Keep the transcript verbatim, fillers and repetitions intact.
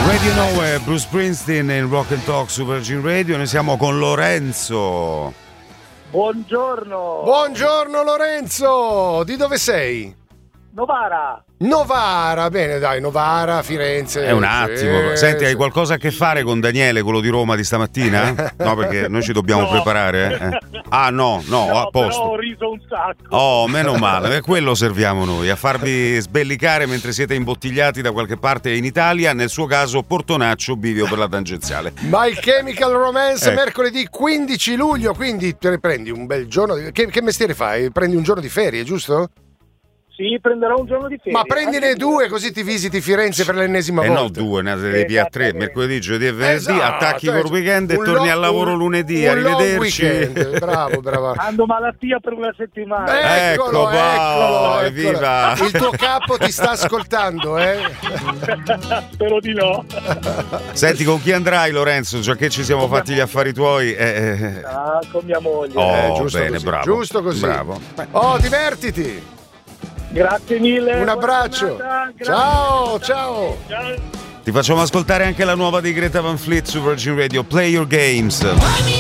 Radio No è Bruce Springsteen in Rock and Talk su Virgin Radio. Noi siamo con Lorenzo. Buongiorno. Buongiorno Lorenzo, di dove sei? Novara. Novara, bene dai, Novara, Firenze. È un attimo. Eh, Senti, hai qualcosa a che fare con Daniele, quello di Roma di stamattina? No, perché noi ci dobbiamo No. preparare. Eh? Ah no, no, No, a posto. però ho riso un sacco. Oh, meno male, per quello serviamo noi, a farvi sbellicare mentre siete imbottigliati da qualche parte in Italia, nel suo caso Portonaccio, bivio per la tangenziale. My Chemical Romance, Ecco. mercoledì quindici luglio, quindi te ne prendi un bel giorno. Di... Che, che mestiere fai? Prendi un giorno di ferie, giusto? Sì, prenderò un giorno di ferie. Ma prendine Anche due così ti visiti Firenze per l'ennesima Eh no, volta. due, ne devi via tre, Esattamente. mercoledì, giovedì e venerdì, Esatto, attacchi cioè, col weekend e un torni lo- al lavoro un- lunedì, un long arrivederci. weekend. Bravo, bravo. Ando malattia per una settimana. Eccolo, Ecco, wow, eccolo, evviva. eccolo. Il tuo capo ti sta ascoltando, eh? Spero di no. Senti, con chi andrai Lorenzo? Già che ci siamo fatti gli affari tuoi. Eh, eh. Ah, con mia moglie. Oh, Eh, giusto bene, così, bravo. giusto così. Bravo. Oh, divertiti. Grazie mille. Un buona abbraccio. giornata, grazie. Ciao, ciao. Ciao. Ti facciamo ascoltare anche la nuova di Greta Van Fleet su Virgin Radio, Play Your Games.